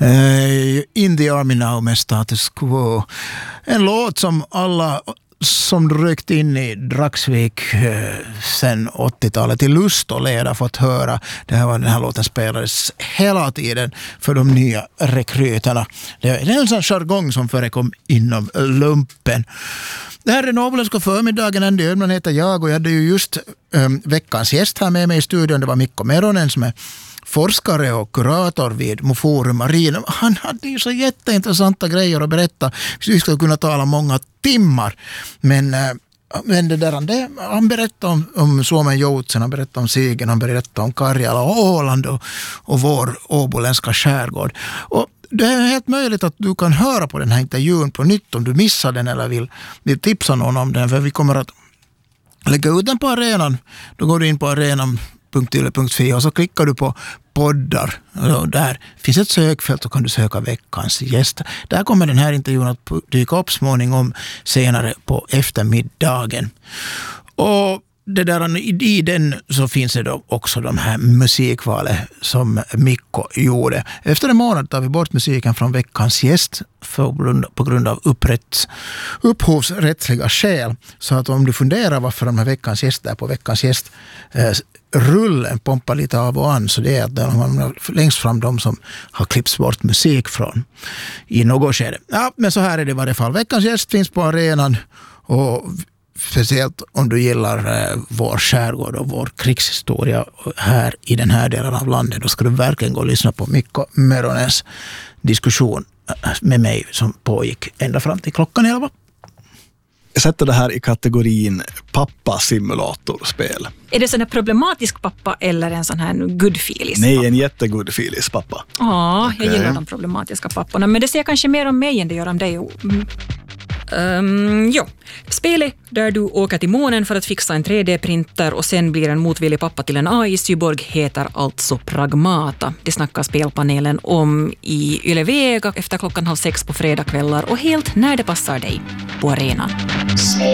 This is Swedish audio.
In the Army Now med Status Quo. En låt som alla som ryckt in i Dragsvik sen 80-talet i lust och leda fått höra. Den här låten spelades hela tiden för de nya rekryterna. Det är en sån jargong som förekom inom lumpen. Det här är Nobelenska förmiddagen, Andy Ödman heter jag och jag hade ju just veckans gäst här med mig i studion. Det var Mikko Meronen som är forskare och kurator vid Moforum Marin. Han hade ju så jätteintressanta grejer att berätta. Vi skulle kunna tala många timmar. Men det där, han berättade om Suomen Joutsen, han berättade om Sigen, han berättade om Karjala och Åland och vår åboländska skärgård. Och det är helt möjligt att du kan höra på den här intervjun på nytt om du missar den eller vill tipsa någon om den. För vi kommer att lägga ut den på arenan. Då går du in på arenan.yle.fi och så klickar du på poddar. Och där finns ett sökfält och kan du söka veckans gäst. Där kommer den här intervjun att dyka upp småningom senare på eftermiddagen. Och det där, i den så finns det då också de här musikvalet som Mikko gjorde. Efter en månad tar vi bort musiken från veckans gäst på grund av upphovsrättsliga skäl. Så att om du funderar varför de här veckans gäst där på veckans gäst rullen pompar lite av och an, så det är att de har längst fram de som har klippts bort musik från i något skede. Ja, men så här är det i varje fall. Veckans gäst finns på arenan och speciellt om du gillar vår skärgård och vår krigshistoria här i den här delen av landet, då ska du verkligen gå och lyssna på Mikko Meronens diskussion med mig som pågick ända fram till klockan 11. Jag sätter det här i kategorin pappa-simulatorspel. Är det sån här problematisk pappa eller en sån här good-feelis? Nej, en jättegod-feelis pappa. Ja, jag gillar de problematiska papporna. Men det ser kanske mer om mig än det gör om dig. Jo, spelet där du åker till månen för att fixa en 3D-printer och sen blir en motvillig pappa till en AI-cyborg heter alltså Pragmata. Det snackar spelpanelen om i Yle Vega efter 5:30 på fredagskvällar och helt när det passar dig på arenan.